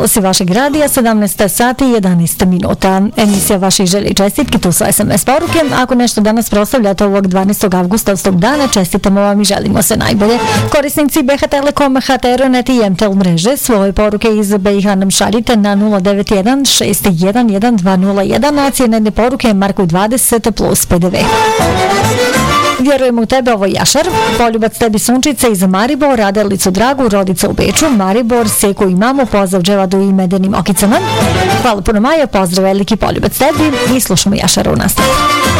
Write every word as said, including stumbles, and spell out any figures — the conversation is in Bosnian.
talusi vašeg radija, sedamnaest sati i jedanaest minuta. Emisija vaših želja i čestitki, tu su es em es poruke. Ako nešto danas proslavljate ovog dvanaestog avgusta od tog dana, čestitamo vam i želimo se najbolje. Korisnici be ha Telekom, ha te er net i em tel mreže svoje poruke iz be i ha nam šaljite na nula devet jedan šest jedan jedan dva nula jedan, a cijenedne poruke Marku dvadeset plus pe de ve. Vjerujem u tebe, ovo je Jašar. Poljubac tebi Sunčica iz Maribor, Radelicu Dragu, Rodica u Beču, Maribor, Seku i mamu, pozdrav Dževadu i Medenim okicama. Hvala puno Maja, pozdrav veliki poljubac tebi i slušamo Jašara u nastavu.